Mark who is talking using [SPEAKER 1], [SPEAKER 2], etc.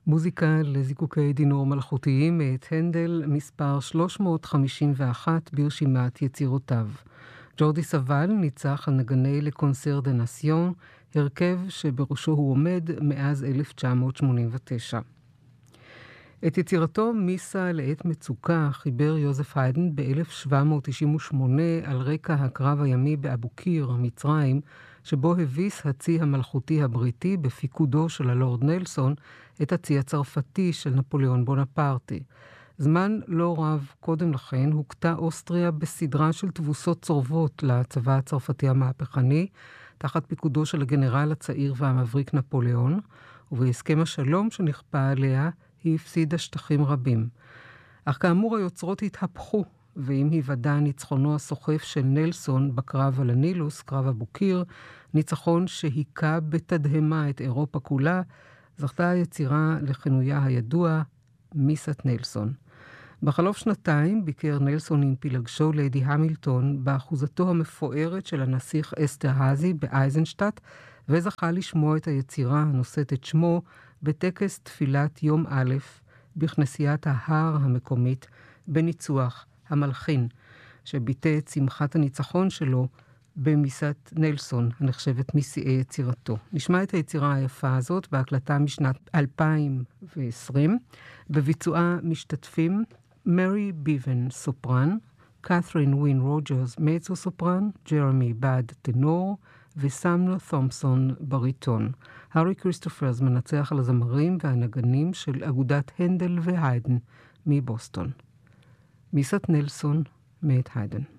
[SPEAKER 1] מוזיקה לזיקוקי דינור מלאכותיים מאת הנדל, מספר 351 ברשימת יצירותיו. ג'ורדי סבל ניצח על נגני לקונסר דה נסיון, הרכב שבראשו הוא עומד מאז 1989. את יצירתו מיסה לעת מצוקה חיבר יוזף היידן ב-1798 על רקע הקרב הימי באבו קיר, מצרים, שבו הביס הצי המלכותי הבריטי בפיקודו של הלורד נלסון את הצי הצרפתי של נפוליאון בונפרטי. זמן לא רב קודם לכן הוקטה אוסטריה בסדרה של תבוסות צורבות לצבא הצרפתי המהפכני, תחת פיקודו של הגנרל הצעיר והמבריק נפוליאון, ובהסכם השלום שנכפה עליה היא הפסידה שטחים רבים. אך כאמור היוצרות התהפכו, ואם היוודע ניצחונו הסוחף של נלסון בקרב על הנילוס, קרב אבו קיר, ניצחון שהיכה בתדהמה את אירופה כולה, זכתה היצירה לכינויה הידוע מיסת נלסון. בחלוף שנתיים ביקר נלסון עם פילגשו ליידי המילטון באחוזתו המפוארת של הנסיך אסטרהאזי באייזנשטט, וזכה לשמוע את היצירה הנושאת את שמו בטקס תפילת יום א' בכנסיית ההר המקומית בניצוח המלחין, שביטא את שמחת הניצחון שלו במיסת נלסון, הנחשבת משיאי יצירתו. נשמע את היצירה היפה הזאת בהקלטה משנת 2020, בביצועה משתתפים מרי ביבן סופרן, קת'רין ווין רוג'רס מייצו סופרן, ג'רמי בד טנור וסמנו תומפסון בריטון. הארי כריסטופרס מנצח על הזמרים והנגנים של אגודת הנדל והיידן מבוסטון. מיסת נלסון מאת היידן.